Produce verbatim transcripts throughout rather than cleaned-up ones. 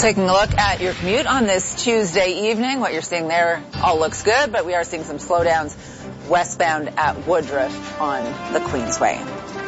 Taking a look at your commute on this Tuesday evening. What you're seeing there all looks good, but we are seeing some slowdowns westbound at Woodruff on the Queensway.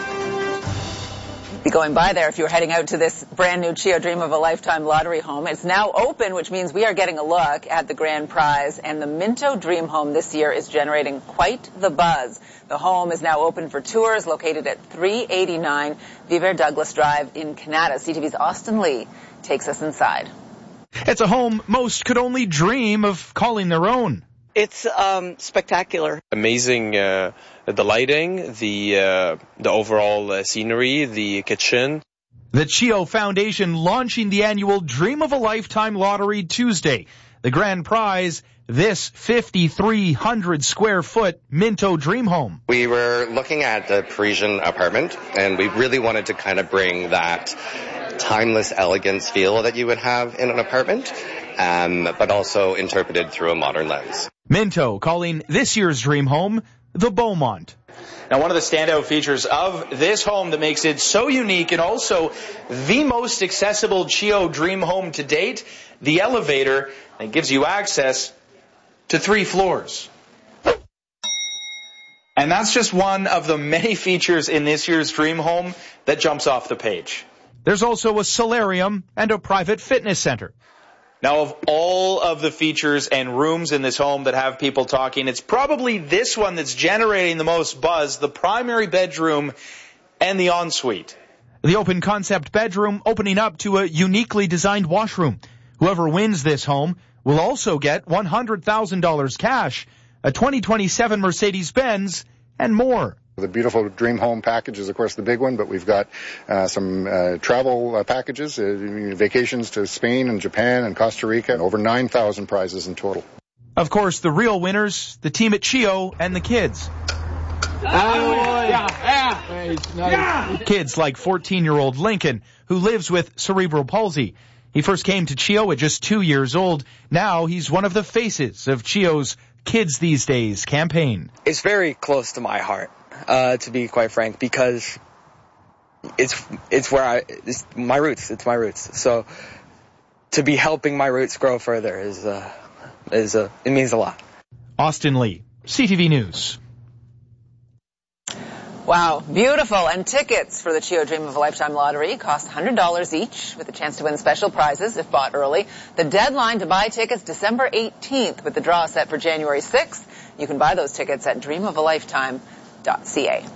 Be going by there if you were heading out to this brand new Chio Dream of a Lifetime lottery home. It's now open, which means we are getting a look at the grand prize, and the Minto Dream Home this year is generating quite the buzz. The home is now open for tours, located at three eighty-nine Vivert Douglas Drive in Canada. C T V's Austin Lee takes us inside. It's a home most could only dream of calling their own. It's um, spectacular. Amazing, uh, the lighting, the uh, the overall uh, scenery, the kitchen. The Chio Foundation launching the annual Dream of a Lifetime lottery Tuesday. The grand prize, this fifty-three hundred square foot Minto Dream Home. We were looking at the Parisian apartment, and we really wanted to kind of bring that timeless elegance feel that you would have in an apartment, um, but also interpreted through a modern lens. Minto calling this year's dream home the Beaumont. Now, one of the standout features of this home that makes it so unique and also the most accessible Chio Dream Home to date, the elevator that gives you access to three floors. And that's just one of the many features in this year's Dream Home that jumps off the page. There's also a solarium and a private fitness center. Now, of all of the features and rooms in this home that have people talking, it's probably this one that's generating the most buzz, the primary bedroom and the ensuite. The open concept bedroom opening up to a uniquely designed washroom. Whoever wins this home will also get one hundred thousand dollars cash, a twenty twenty-seven Mercedes-Benz, and more. The beautiful Dream Home package is, of course, the big one, but we've got uh, some uh, travel uh, packages, uh, vacations to Spain and Japan and Costa Rica, over nine thousand prizes in total. Of course, the real winners, the team at Chio and the kids. Oh, yeah, yeah. Nice. Yeah. Kids like fourteen-year-old Lincoln, who lives with cerebral palsy. He first came to Chio at just two years old. Now he's one of the faces of Chio's Kids These Days campaign. It's very close to my heart. Uh, to be quite frank, because it's it's where I it's my roots. It's my roots. So to be helping my roots grow further is uh, is uh, it means a lot. Austin Lee, C T V News. Wow, beautiful. And tickets for the Chio Dream of a Lifetime lottery cost one hundred dollars each, with a chance to win special prizes if bought early. The deadline to buy tickets, December eighteenth, with the draw set for January sixth. You can buy those tickets at dream of a lifetime dot c a.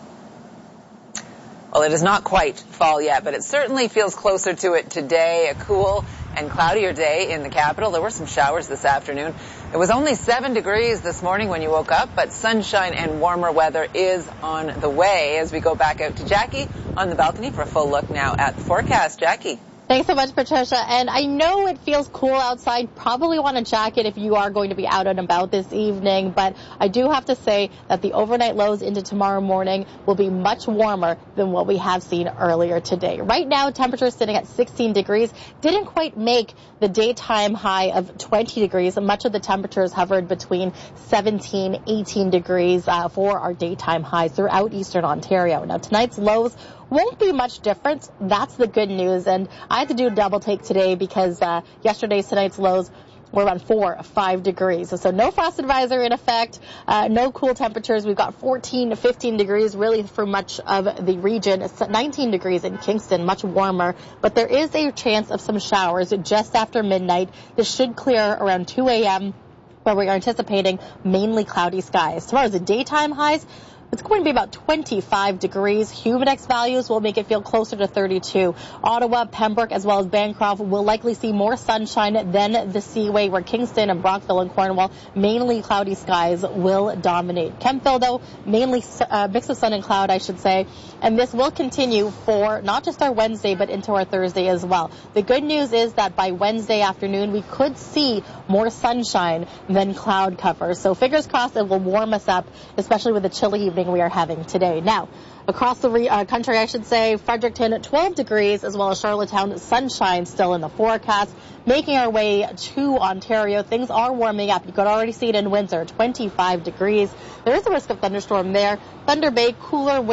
Well, it is not quite fall yet, but it certainly feels closer to it today. A cool and cloudier day in the capital. There were some showers this afternoon. It was only seven degrees this morning when you woke up, but sunshine and warmer weather is on the way. As we go back out to Jackie on the balcony for a full look now at the forecast. Jackie. Thanks so much, Patricia. And I know it feels cool outside. Probably want a jacket if you are going to be out and about this evening. But I do have to say that the overnight lows into tomorrow morning will be much warmer than what we have seen earlier today. Right now, temperatures sitting at sixteen degrees. Didn't quite make the daytime high of twenty degrees. Much of the temperatures hovered between seventeen, eighteen degrees uh, for our daytime highs throughout eastern Ontario. Now, tonight's lows won't be much different. That's the good news. And I had to do a double take today because uh, yesterday's, tonight's lows were around four or five degrees. So, so no frost advisory in effect, uh, no cool temperatures. We've got fourteen to fifteen degrees really for much of the region. It's nineteen degrees in Kingston, much warmer. But there is a chance of some showers just after midnight. This should clear around two a.m. where we are anticipating mainly cloudy skies. Tomorrow's the daytime highs. It's going to be about twenty-five degrees. Humidex values will make it feel closer to thirty-two. Ottawa, Pembroke, as well as Bancroft will likely see more sunshine than the Seaway, where Kingston and Brockville and Cornwall, mainly cloudy skies will dominate. Kemptville, though, mainly a uh, mix of sun and cloud, I should say. And this will continue for not just our Wednesday, but into our Thursday as well. The good news is that by Wednesday afternoon, we could see more sunshine than cloud cover. So fingers crossed it will warm us up, especially with the chilly evening we are having today. Now, across the re- uh, country, I should say, Fredericton at twelve degrees, as well as Charlottetown, sunshine still in the forecast. Making our way to Ontario, things are warming up. You could already see it in Windsor, twenty-five degrees. There is a risk of thunderstorm there. Thunder Bay, cooler